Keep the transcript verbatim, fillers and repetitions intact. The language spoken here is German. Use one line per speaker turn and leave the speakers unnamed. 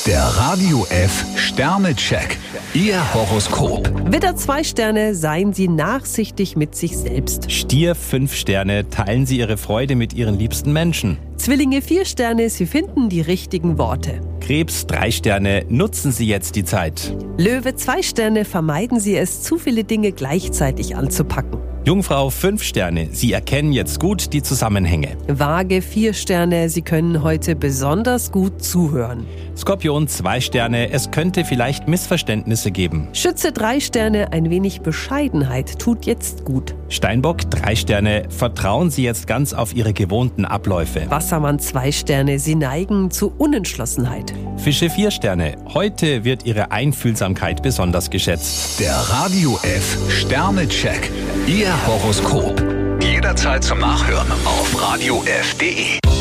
Der Radio F Sternecheck. Ihr Horoskop.
Widder zwei Sterne, seien Sie nachsichtig mit sich selbst.
Stier fünf Sterne, teilen Sie Ihre Freude mit Ihren liebsten Menschen.
Zwillinge vier Sterne, Sie finden die richtigen Worte.
Krebs drei Sterne, nutzen Sie jetzt die Zeit.
Löwe zwei Sterne, vermeiden Sie es, zu viele Dinge gleichzeitig anzupacken.
Jungfrau fünf Sterne, Sie erkennen jetzt gut die Zusammenhänge.
Waage vier Sterne, Sie können heute besonders gut zuhören.
Skorpion zwei Sterne, es könnte vielleicht Missverständnisse geben.
Schütze drei Sterne, ein wenig Bescheidenheit tut jetzt gut.
Steinbock drei Sterne, vertrauen Sie jetzt ganz auf Ihre gewohnten Abläufe.
Wassermann zwei Sterne, Sie neigen zu Unentschlossenheit.
Fische vier Sterne, heute wird Ihre Einfühlsamkeit besonders geschätzt.
Der Radio F Sternecheck. Ihr Horoskop. Jederzeit zum Nachhören auf radio f punkt de.